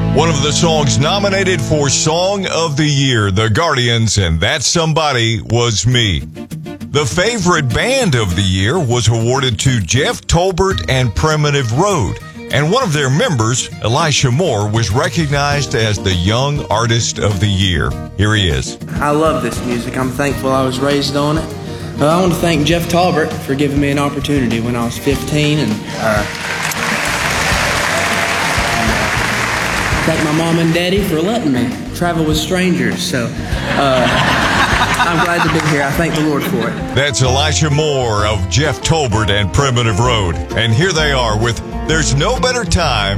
One of the songs nominated for Song of the Year, The Guardians, and That Somebody Was Me. The favorite band of the year was awarded to Jeff Tolbert and Primitive Road, and one of their members, Elisha Moore, was recognized as the Young Artist of the Year. Here he is. I love this music. I'm thankful I was raised on it. I want to thank Jeff Tolbert for giving me an opportunity when I was 15, and thank my mom and daddy for letting me travel with strangers. So I'm glad to be here. I thank the Lord for it. That's Elisha Moore of Jeff Tolbert and Primitive Road. And here they are with There's No Better Time